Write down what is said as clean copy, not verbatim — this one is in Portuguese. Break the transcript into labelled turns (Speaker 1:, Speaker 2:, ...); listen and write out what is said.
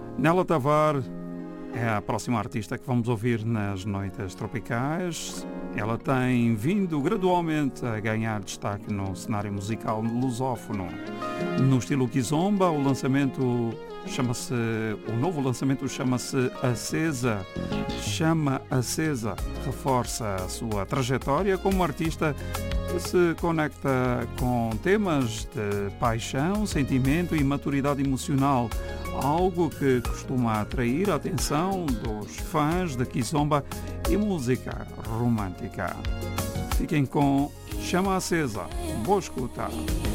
Speaker 1: Nela Tavares é a próxima artista que vamos ouvir nas Noites Tropicais. Ela tem vindo gradualmente a ganhar destaque no cenário musical lusófono. No estilo kizomba, o novo lançamento chama-se Acesa. Chama Acesa reforça a sua trajetória como artista que se conecta com temas de paixão, sentimento e maturidade emocional, algo que costuma atrair a atenção dos fãs de kizomba e música romântica. Fiquem com Chama Acesa. Boa escuta.